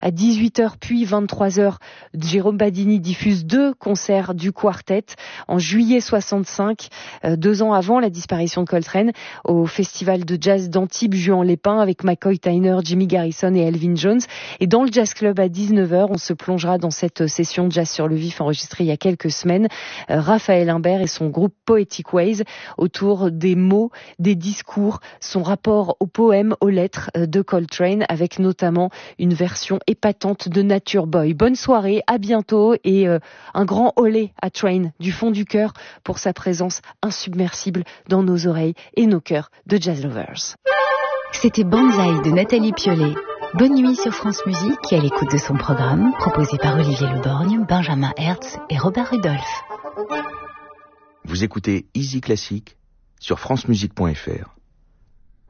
À 18h puis 23h, Jérôme Badini diffuse 2 concerts du quartet en juillet 65, 2 ans avant la disparition de Coltrane, au festival de jazz d'Antibes Juan-les-Pins avec McCoy Tyner, Jimmy Garrison et Elvin Jones. Et dans le Jazz Club à 19h, on se plongera dans cette session Jazz sur le vif enregistrée il y a quelques semaines. Raphaël Imbert et son groupe Poetic Ways autour des mots, des discours, son rapport aux poèmes, aux lettres de Coltrane, avec notamment une version épatante de Nature Boy. Bonne soirée, à bientôt et un grand olé à Train du fond du cœur pour sa présence insubmersible dans nos oreilles et nos cœurs de jazz lovers. C'était Banzai de Nathalie Piollet. Bonne nuit sur France Musique et à l'écoute de son programme proposé par Olivier Leborgne, Benjamin Hertz et Robert Rudolph. Vous écoutez Easy Classique sur francemusique.fr.